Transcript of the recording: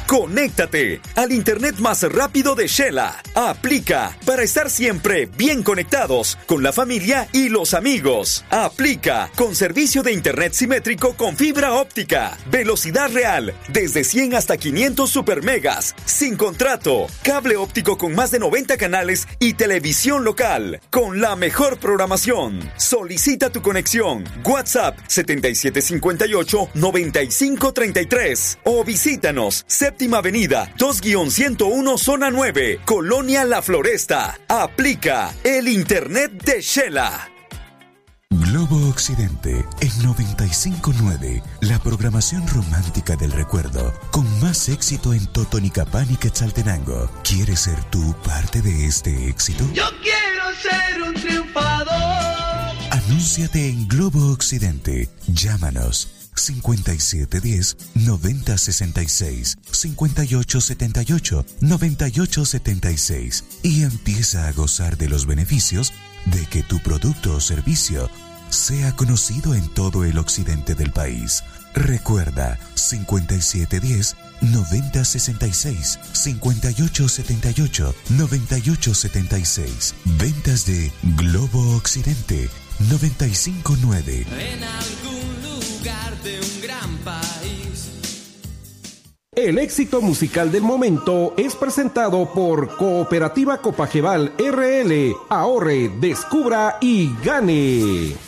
Conéctate al internet más rápido de Shela. Aplica para estar siempre bien conectados con la familia y los amigos. Aplica con servicio de internet simétrico con fibra óptica, velocidad real, desde 100 hasta 500 supermegas, sin contrato, cable óptico con más de 90 canales y televisión local, con la mejor programación. Solicita tu conexión. WhatsApp 7758-9533 o visítanos Séptima Avenida 2-101 Zona 9, Colonia La Floresta. Aplica el internet de Shela. Globo Occidente, en 95.9, la programación romántica del recuerdo, con más éxito en Totonicapán y Quetzaltenango. ¿Quieres ser tú parte de este éxito? Yo quiero ser un triunfador. Anúnciate en Globo Occidente. Llámanos 5710-9066, 5878-9876 y empieza a gozar de los beneficios de que tu producto o servicio sea conocido en todo el occidente del país. Recuerda 5710-9066, 5878-9876. Ventas de Globo Occidente 95.9. En algún lugar de un gran país. El éxito musical del momento es presentado por Cooperativa Copajeval RL. Ahorre, descubra y gane.